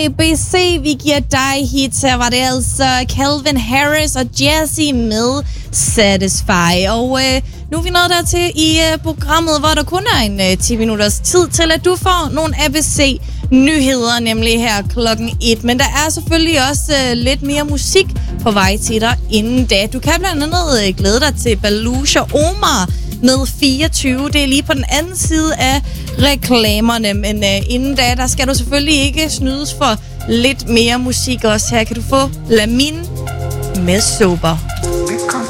ABC, vi giver dig hits. Her var det altså Calvin Harris og Jazzy med Satisfy. Og nu er vi nået dertil i programmet, hvor der kun er en 10 minutters tid til, at du får nogle ABC-nyheder, nemlig her klokken 1. Men der er selvfølgelig også lidt mere musik på vej til dig inden da. Du kan blandt andet glæde dig til Baluch og Omar med 24. Det er lige på den anden side af reklamerne. Men inden da, der skal du selvfølgelig ikke snydes for lidt mere musik også. Her kan du få Lamin med Sober.